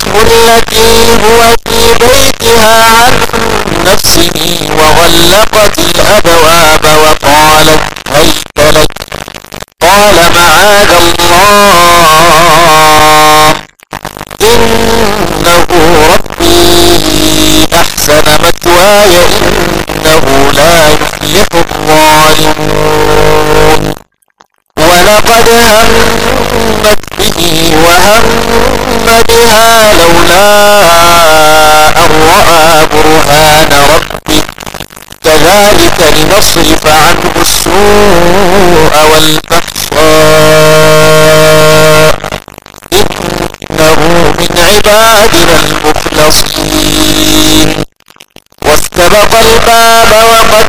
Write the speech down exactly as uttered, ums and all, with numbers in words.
التي هو في بيتها عن نفسه وغلقت الأبواب وقالت هيت لك قال معاذ الله إنه ربي أحسن مثواي إنه لا يفلح الظالمون ولقد همت به وهم بها لولا أن رأى برهان ربه كذلك لنصرف عنه السوء والفحشاء إنه من عبادنا المخلصين واستبق الباب وقد